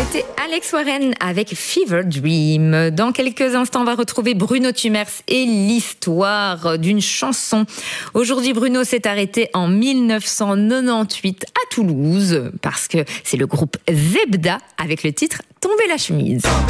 C'était Alex Warren avec Fever Dream. Dans quelques instants, on va retrouver Bruno Tumers et l'histoire d'une chanson. Aujourd'hui, Bruno s'est arrêté en 1998 à Toulouse parce que c'est le groupe Zebda avec le titre Tomber la chemise.